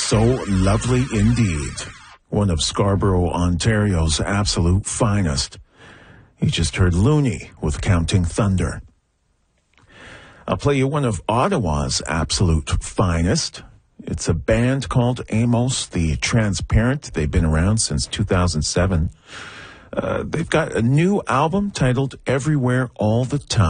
so lovely indeed. One of Scarborough, Ontario's absolute finest. You just heard Looney with Counting Thunder. I'll play you one of Ottawa's absolute finest. It's a band called Amos the Transparent. They've been around since 2007. They've got a new album titled Everywhere All the Time.